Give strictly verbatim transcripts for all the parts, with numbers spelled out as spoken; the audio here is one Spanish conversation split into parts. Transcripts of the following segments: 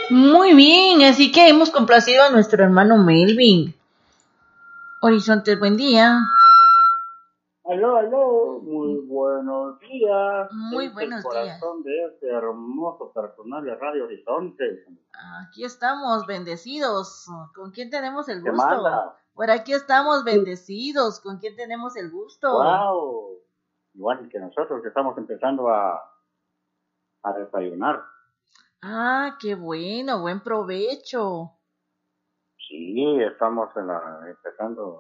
Muy bien, así que hemos complacido a nuestro hermano Melvin. Horizontes, buen día. Aló, aló, muy buenos días. Muy Es el buenos días. corazón de este hermoso personal de Radio Horizonte. Aquí estamos, bendecidos. ¿Con quién tenemos el ¿Qué gusto? manda? Por aquí estamos, bendecidos. ¿Con quién tenemos el gusto? Wow. Igual que nosotros que estamos empezando a, a desayunar. Ah, qué bueno, buen provecho. Sí, estamos en la, empezando.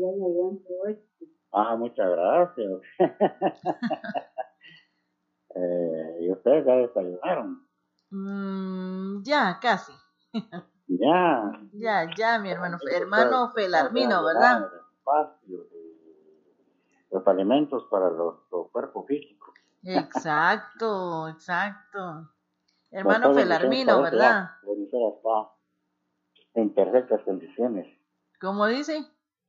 Ah, muchas gracias. eh, ¿Y ustedes ya desayunaron? Mm, ya, casi. Ya. Ya, ya, mi hermano, Entonces, hermano Felarmino, ¿verdad? el espacio de los alimentos para los, los cuerpos físicos. Exacto, exacto. Hermano Muchas bendiciones Felarmino, para ese ¿verdad? acto. Bendiciones está en perfectas condiciones. ¿Cómo dice?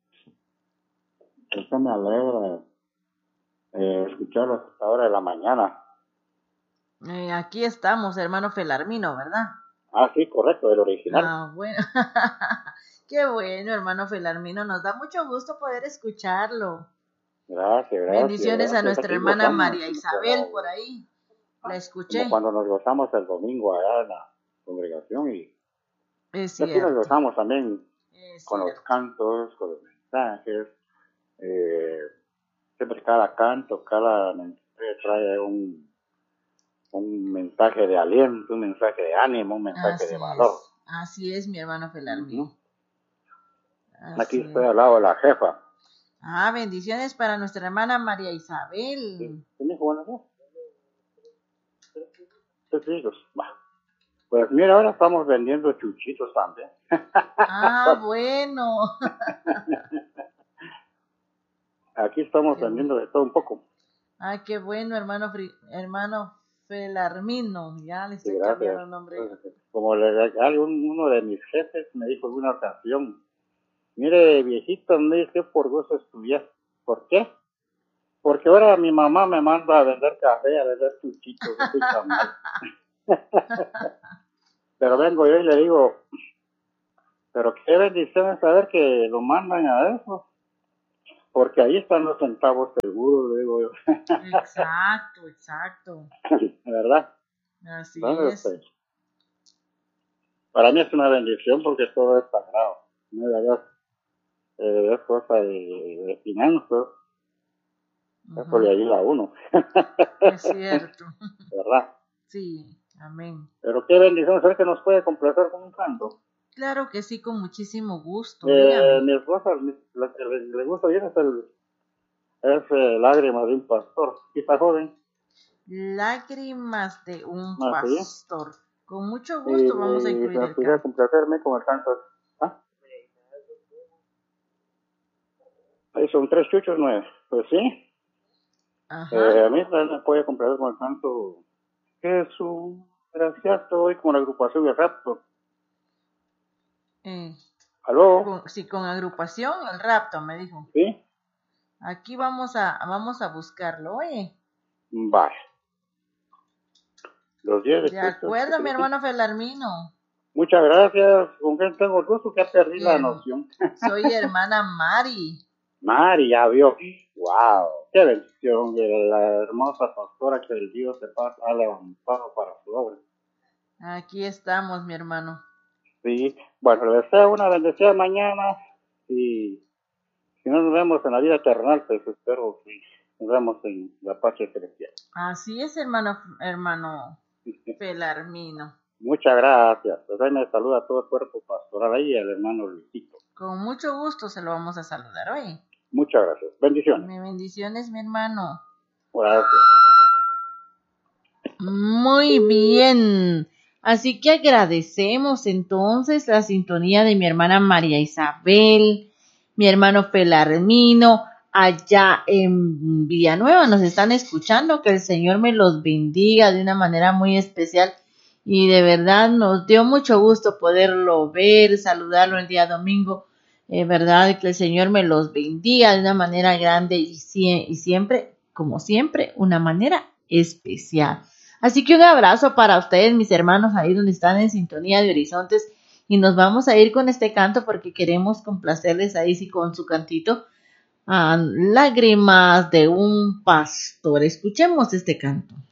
Eso me alegra eh, escucharlo a esta hora de la mañana. Eh, aquí estamos, hermano Felarmino, ¿verdad? Ah, sí, correcto, el original. Ah, bueno. Qué bueno, hermano Felarmino. Nos da mucho gusto poder escucharlo. Gracias, gracias. Bendiciones gracias. a nuestra Aquí hermana gozamos, María Isabel como, por ahí. La escuché. Como cuando nos gozamos el domingo allá en la congregación y Es aquí nos cierto. gozamos también Es con cierto. los cantos, con los mensajes. Eh, siempre cada canto, cada mensaje trae un, un mensaje de aliento, un mensaje de ánimo, un mensaje Así de valor. es. Así es, mi hermano Felarmino. Uh-huh. Así Aquí es. estoy al lado de la jefa. Ah, bendiciones para nuestra hermana María Isabel. ¿Sí? ¿Tienes buenos días? Tres hijos. Va. Pues mira, ahora estamos vendiendo chuchitos también. Ah, bueno. Aquí estamos Qué vendiendo de todo un poco. Ah, qué bueno, hermano Fri- hermano Felarmino. Ya le estoy Sí, cambiando gracias. el nombre. Como le, algún, uno de mis jefes me dijo en una ocasión, mire, viejito, no es que por gusto estudiar. ¿Por qué? Porque ahora mi mamá me manda a vender café, a vender chuchitos, estoy tan mal. Pero vengo yo y le digo, pero qué bendición es saber que lo mandan a eso, porque ahí están los centavos seguros, le digo yo. Exacto, exacto. ¿Verdad? Así Entonces, es. pues, para mí es una bendición porque todo es sagrado. ¿No? ¿Verdad? Eh, es cosa de, de finanzas. Uh-huh. Eso le ayuda a uno. Es cierto. ¿Verdad? Sí, amén. Pero qué bendición saber que nos puede complacer con un canto. Claro que sí, con muchísimo gusto. Eh, mi esposa, la que le, le gusta bien es el es eh, Lágrimas de un pastor. ¿Sí está joven? Lágrimas de un ¿Ah, pastor. Sí? Con mucho gusto y, vamos a incluir y el quisiera canto. complacerme con el canto. ¿Ah? Ahí son tres chuchos nueve. Pues sí. Ajá. Eh, a mí me puede complacer con el canto Jesús, gracias hoy con la agrupación de Raptor. Eh, ¿Aló? con, sí, con agrupación, el rapto, me dijo. ¿Sí? Aquí vamos a, vamos a buscarlo, oye. Vale. Los diez de De acuerdo, mi hermano Felarmino. Muchas gracias. ¿Con quién tengo el gusto? Que perdí Bien. la noción. Soy hermana Mari. Mari, ya vio. Wow. Qué bendición de la hermosa pastora que el Dios se ha levantado para su obra. Aquí estamos, mi hermano. Sí. Bueno, les deseo una bendecida mañana y si no nos vemos en la vida terrenal, pues espero que nos vemos en la patria celestial. Así es, hermano, hermano Felarmino. Muchas gracias. Pues ahí me saluda a todo el cuerpo pastoral ahí y al hermano Luisito. Con mucho gusto se lo vamos a saludar hoy. Muchas gracias. Bendiciones. Mi bendiciones, mi hermano. Gracias. Muy bien. Así que agradecemos entonces la sintonía de mi hermana María Isabel, mi hermano Felarmino, allá en Villanueva nos están escuchando. Que el Señor me los bendiga de una manera muy especial. Y de verdad nos dio mucho gusto poderlo ver, saludarlo el día domingo. Eh, verdad que el Señor me los bendiga de una manera grande y, y siempre, como siempre, una manera especial. Así que un abrazo para ustedes, mis hermanos, ahí donde están en sintonía de Horizontes. Y nos vamos a ir con este canto porque queremos complacerles ahí sí con su cantito. Ah, lágrimas de un pastor. Escuchemos este canto.